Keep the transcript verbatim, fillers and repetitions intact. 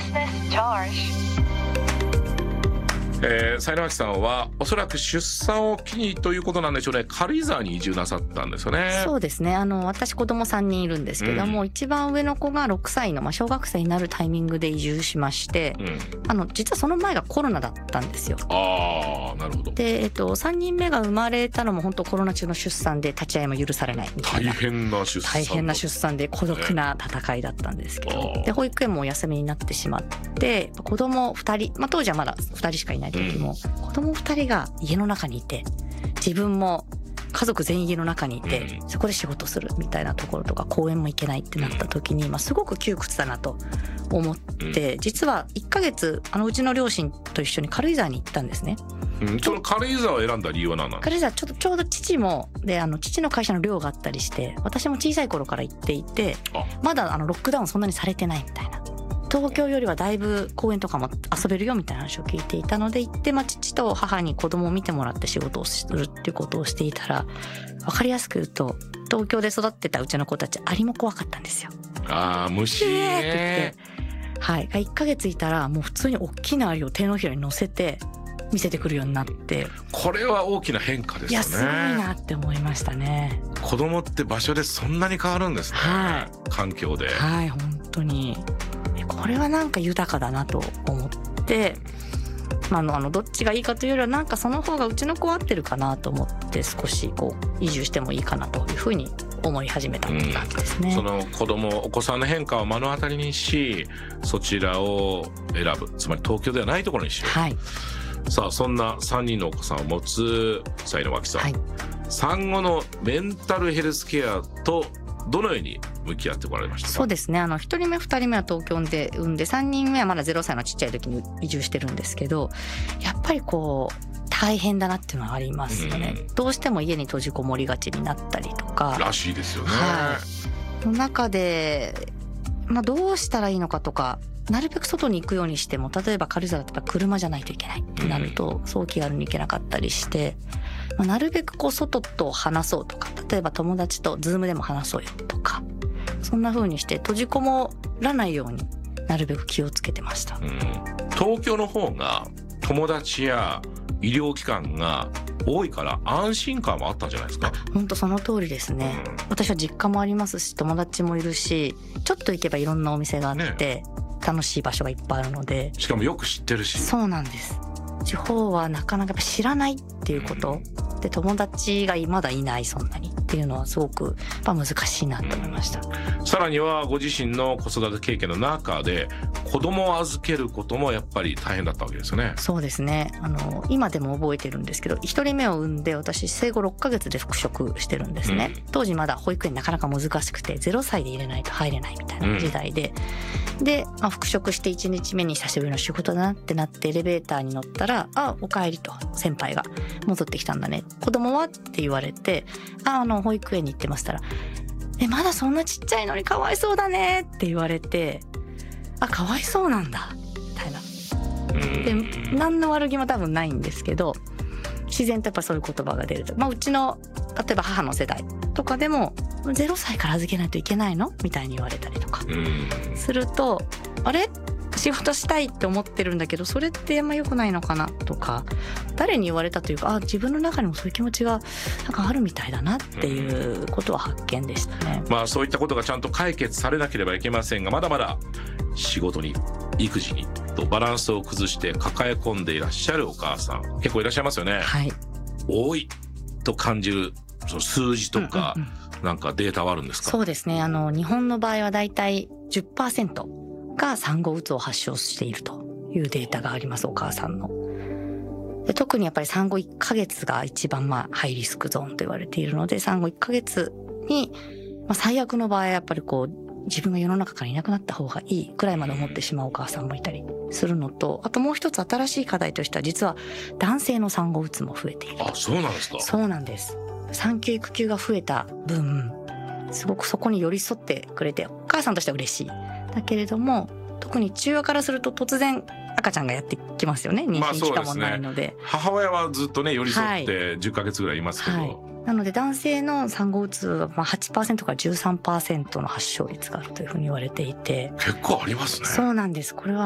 Business Charge。 えー、斉野明さんはおそらく出産を機にということなんでしょうね、軽井沢に移住なさったんですよね。 そうですね。あの私子供さんにんいるんですけども、うん、一番上の子がろくさいの、まあ、小学生になるタイミングで移住しまして、うん、あの実はその前がコロナだったんですよ。 ああ、なるほど。 で、えっと、さんにんめが生まれたのも本当コロナ中の出産で立ち会いも許されないみたいな大変な出産大変な出産で孤独な戦いだったんですけど、ね、で保育園もお休みになってしまって子供ふたり、まあ、当時はまだふたりしかいない時も、うん、子供ふたりが家の中にいて自分も家族全員家の中にいて、うん、そこで仕事するみたいなところとか公園も行けないってなった時に、まあ、すごく窮屈だなと思って、うん、実はいっかげつあのうちの両親と一緒に軽井沢に行ったんですね。 うん、その軽井沢を選んだ理由は何なんですか？ 軽井沢ちょっとちょうど父もであの父の会社の寮があったりして私も小さい頃から行っていてまだあのロックダウンそんなにされてないみたいな東京よりはだいぶ公園とかも遊べるよみたいな話を聞いていたので行って、まあ、父と母に子供を見てもらって仕事をするっていうことをしていたら分かりやすく言うと東京で育ってたうちの子たちアリも怖かったんですよ。 あー虫ねーって言って、はい、いっかげついたらもう普通に大きなアリを手のひらに乗せて見せてくるようになって、 これは大きな変化ですよね。 いやすごいなって思いましたね。 子供って場所でそんなに変わるんですね、はい、環境で。 はい本当にこれはなんか豊かだなと思って、まあ、あのあのどっちがいいかというよりはなんかその方がうちの子合ってるかなと思って少しこう移住してもいいかなというふうに思い始めたっていう感じですね、 うん、その子供お子さんの変化を目の当たりにしそちらを選ぶつまり東京ではないところにしよう、はい、さあそんなさんにんのお子さんを持つ斉野脇さん、はい、産後のメンタルヘルスケアとどのように向き合ってこられましたか？ そうですねあのひとりめふたりめは東京で産んでさんにんめはまだゼロさいのちっちゃい時に移住してるんですけどやっぱりこう大変だなっていうのはありますよね、うん、どうしても家に閉じこもりがちになったりとからしいですよね、 はい、の中で、まあ、どうしたらいいのかとかなるべく外に行くようにしても例えば軽井沢だったら車じゃないといけないってなると、うん、そう気軽に行けなかったりしてまあ、なるべくこう外と話そうとか例えば友達とズームでも話そうよとかそんな風にして閉じこもらないようになるべく気をつけてました、うん、 東京の方が友達や医療機関が多いから安心感もあったんじゃないですか？ 本当その通りですね、うん、私は実家もありますし友達もいるしちょっと行けばいろんなお店があって、ね、楽しい場所がいっぱいあるのでしかもよく知ってるしそうなんです地方はなかなか知らないっていうこと、うん、で友達がまだいないそんなにっていうのはすごくやっぱ難しいなと思いました、 うん、さらにはご自身の子育て経験の中で子供を預けることもやっぱり大変だったわけですよね。 そうですねあの今でも覚えてるんですけどひとりめを産んで私生後ろっかげつで復職してるんですね、うん、当時まだ保育園なかなか難しくてゼロさいで入れないと入れないみたいな時代で、うん、で、まあ、復職していちにちめに久しぶりの仕事だなってなってエレベーターに乗ったらあお帰りと先輩が戻ってきたんだね子供はって言われてああの保育園に行ってましたらえまだそんなちっちゃいのにかわいそうだねって言われてあかわいそうなんだみたいなで何の悪気も多分ないんですけど自然とやっぱそういう言葉が出ると、まあ、うちの例えば母の世代とかでもゼロさいから預けないといけないのみたいに言われたりとかするとあれ仕事したいって思ってるんだけどそれってあんま良くないのかなとか誰に言われたというかあ自分の中にもそういう気持ちがなんかあるみたいだなっていうことは発見でしたね、 まあ、そういったことがちゃんと解決されなければいけませんがまだまだ仕事に育児にとバランスを崩して抱え込んでいらっしゃるお母さん結構いらっしゃいますよね、 はい、 多いと感じるその数字とか、うんうんうん、なんかデータはあるんですか？ そうですねあの日本の場合はだいたい じゅっパーセントが産後うつを発症しているというデータがありますお母さんので特にやっぱり産後いっかげつが一番まあハイリスクゾーンと言われているので産後いっかげつに、まあ、最悪の場合やっぱりこう自分が世の中からいなくなった方がいいくらいまで思ってしまうお母さんもいたりするのとあともう一つ新しい課題としては実は男性の産後うつも増えている。 あ、そうなんですか？ そうなんです。産休育休が増えた分すごくそこに寄り添ってくれてお母さんとしては嬉しいだけれども特に中和からすると突然赤ちゃんがやってきますよね妊娠期間もないので、 まあそうですね、母親はずっとね寄り添ってじゅっかげつぐらいいますけど、はいはい、 なので男性の産後うつはまあ はちパーセント から じゅうさんパーセント の発症率があるというふうに言われていて結構ありますね。 そうなんです。これは